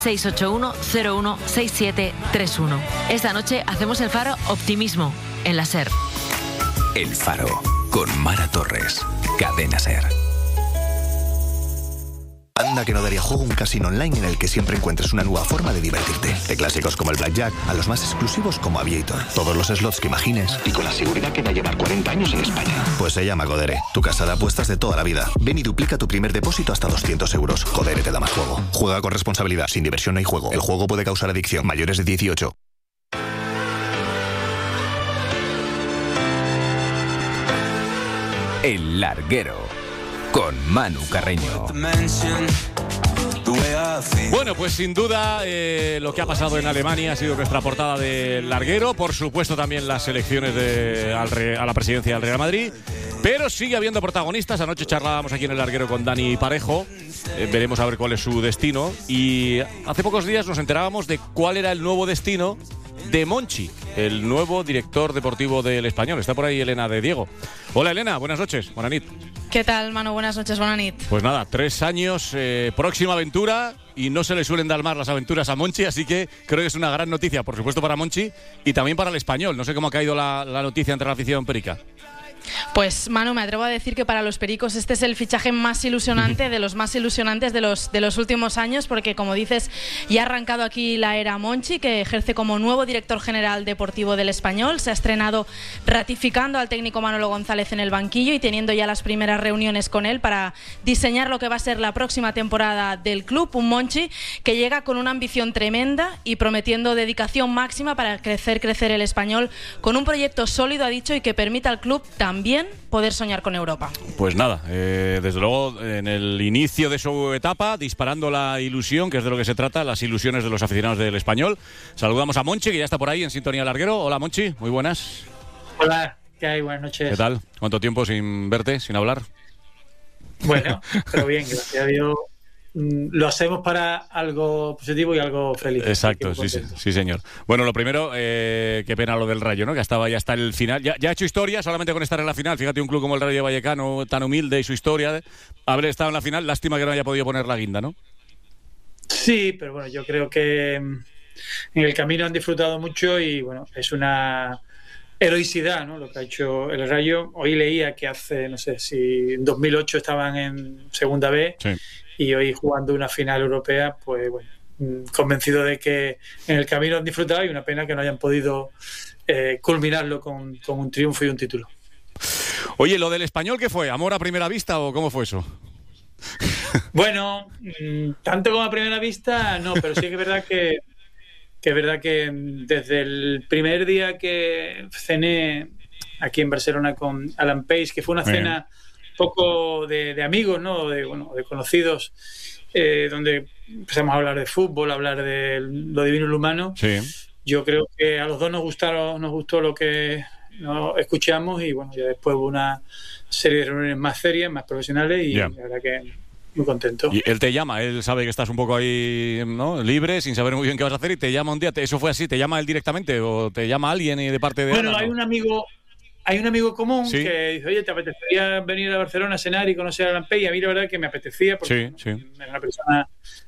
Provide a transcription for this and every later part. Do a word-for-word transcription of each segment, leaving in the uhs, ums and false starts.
seis ocho uno cero uno seis siete tres uno. Esta noche hacemos el Faro Optimismo en la SER. El Faro con Mara Torres, Cadena SER. Anda que no daría juego un casino online en el que siempre encuentres una nueva forma de divertirte. De clásicos como el Blackjack a los más exclusivos como Aviator. Todos los slots que imagines y con la seguridad que da llevar cuarenta años en España. Pues se llama Codere, tu casa de apuestas de toda la vida. Ven y duplica tu primer depósito hasta doscientos euros. Codere te da más juego. Juega con responsabilidad. Sin diversión no hay juego. El juego puede causar adicción. Mayores de dieciocho. El Larguero con Manu Carreño. Bueno, pues sin duda eh, lo que ha pasado en Alemania ha sido nuestra portada del Larguero. Por supuesto también las elecciones de, al Re, a la presidencia del Real Madrid. Pero sigue habiendo protagonistas. Anoche charlábamos aquí en el Larguero con Dani Parejo. Eh, veremos a ver cuál es su destino. Y hace pocos días nos enterábamos de cuál era el nuevo destino de Monchi, el nuevo director deportivo del Español. Está por ahí Elena de Diego. Hola Elena, buenas noches, buena nit. ¿Qué tal, Manu? Buenas noches, buena nit. Pues nada, tres años, eh, próxima aventura, y no se le suelen dar más las aventuras a Monchi, así que creo que es una gran noticia, por supuesto para Monchi y también para el Español. No sé cómo ha caído la, la noticia entre la afición perica. Pues Manu, me atrevo a decir que para los pericos este es el fichaje más ilusionante, de los más ilusionantes de los, de los últimos años, porque como dices, ya ha arrancado aquí la era Monchi, que ejerce como nuevo director general deportivo del Español. Se ha estrenado ratificando al técnico Manolo González en el banquillo y teniendo ya las primeras reuniones con él para diseñar lo que va a ser la próxima temporada del club. Un Monchi que llega con una ambición tremenda y prometiendo dedicación máxima para crecer, crecer el Español con un proyecto sólido, ha dicho, y que permita al club también también poder soñar con Europa. Pues nada, eh, desde luego en el inicio de su etapa, disparando la ilusión, que es de lo que se trata, las ilusiones de los aficionados del Español. Saludamos a Monchi, que ya está por ahí en sintonía Larguero. Hola Monchi, muy buenas. Hola, ¿qué hay? Buenas noches. ¿Qué tal? ¿Cuánto tiempo sin verte, sin hablar? Bueno, pero bien, gracias a Dios. Lo hacemos para algo positivo y algo feliz. Exacto, sí, sí, sí, señor. Bueno, lo primero, eh, qué pena lo del Rayo, ¿no? Que estaba ya hasta el final. Ya, ya ha hecho historia solamente con estar en la final. Fíjate, un club como el Rayo Vallecano, tan humilde, y su historia de haber estado en la final. Lástima que no haya podido poner la guinda, ¿no? Sí, pero bueno, yo creo que en el camino han disfrutado mucho y bueno, es una heroicidad, ¿no? Lo que ha hecho el Rayo. Hoy leía que hace, no sé, si en dos mil ocho estaban en Segunda B. Sí. Y hoy jugando una final europea, pues bueno, convencido de que en el camino han disfrutado y una pena que no hayan podido eh, culminarlo con, con un triunfo y un título. Oye, ¿lo del Español qué fue? ¿Amor a primera vista o cómo fue eso? Bueno, tanto como a primera vista, no, pero sí que es verdad que, que es verdad que desde el primer día que cené aquí en Barcelona con Alan Pace, que fue una cena poco de, de amigos, ¿no? De, bueno, de conocidos, eh, donde empezamos a hablar de fútbol, a hablar de lo divino y lo humano. Sí. Yo creo que a los dos nos gustaron, nos gustó lo que nos escuchamos y bueno, ya después hubo una serie de reuniones más serias, más profesionales y yeah. La verdad que muy contento. Y él te llama, él sabe que estás un poco ahí, ¿no? Libre, sin saber muy bien qué vas a hacer y te llama un día. ¿Eso fue así? ¿Te llama él directamente o te llama alguien y de parte de Bueno, Ana, hay no? un amigo... Hay un amigo común ¿Sí? que dice, oye, ¿te apetecería venir a Barcelona a cenar y conocer a Alan Pace? Y a mí la verdad que me apetecía, porque sí, sí. Era una persona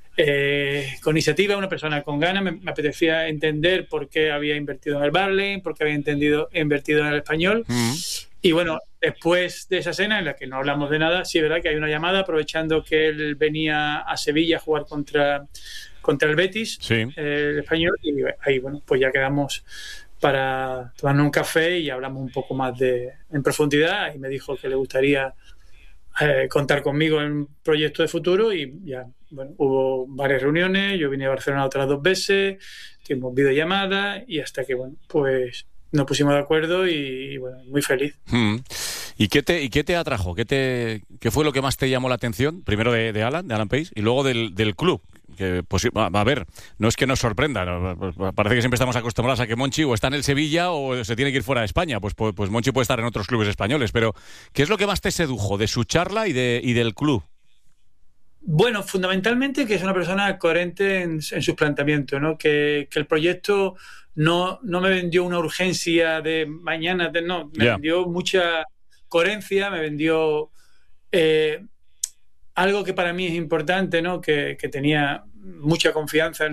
eh, con iniciativa, una persona con ganas, me, me apetecía entender por qué había invertido en el Barley, por qué había entendido, invertido en el Español. Mm-hmm. Y bueno, después de esa cena, en la que no hablamos de nada, sí es verdad que hay una llamada, aprovechando que él venía a Sevilla a jugar contra, contra el Betis, sí. eh, el Español, y ahí, bueno, pues ya quedamos para tomarnos un café y hablamos un poco más de en profundidad y me dijo que le gustaría eh, contar conmigo en un proyecto de futuro y ya, bueno, hubo varias reuniones, yo vine a Barcelona otras dos veces, tuvimos videollamadas y hasta que, bueno, pues nos pusimos de acuerdo y, y bueno, muy feliz. Hmm. ¿Y qué te, y qué te atrajo? ¿Qué, te, ¿Qué fue lo que más te llamó la atención? Primero de, de Alan, de Alan Pace y luego del, del club. Que, pues, a, a ver, no es que nos sorprenda, ¿no? Parece que siempre estamos acostumbrados a que Monchi o está en el Sevilla o se tiene que ir fuera de España, pues, pues, pues Monchi puede estar en otros clubes españoles, pero ¿qué es lo que más te sedujo de su charla y, de, y del club? Bueno, fundamentalmente que es una persona coherente en, en sus planteamientos, ¿no? Que, que el proyecto no, no me vendió una urgencia de mañana, de, no, me yeah. vendió mucha coherencia, me vendió... Eh, algo que para mí es importante, ¿no? Que, que tenía mucha confianza en